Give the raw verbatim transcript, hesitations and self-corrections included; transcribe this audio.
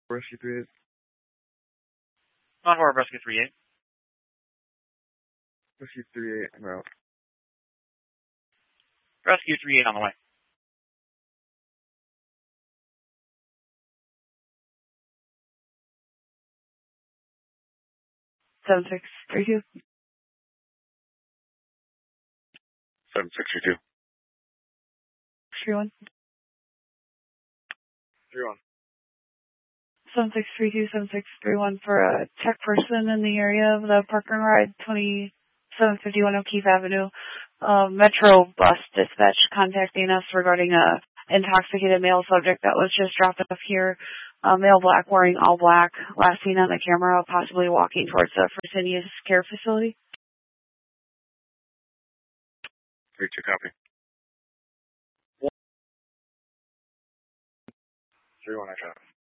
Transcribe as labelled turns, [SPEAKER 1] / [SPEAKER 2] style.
[SPEAKER 1] Rescue three eight.
[SPEAKER 2] On board, Rescue three eight.
[SPEAKER 1] Rescue three eight, en route.
[SPEAKER 2] Rescue three eight on the way.
[SPEAKER 3] seven six three two.
[SPEAKER 1] seven six two two.
[SPEAKER 3] three one.
[SPEAKER 1] three one.
[SPEAKER 3] seven six three two, seven six three one for a tech person in the area of the park and ride, twenty-seven fifty-one O'Keefe Avenue. Uh, Metro bus dispatch contacting us regarding a intoxicated male subject that was just dropped off here. Uh, male black, wearing all black, last seen on the camera, possibly walking towards the Fresenius care facility.
[SPEAKER 1] three two, copy. three one, I shot.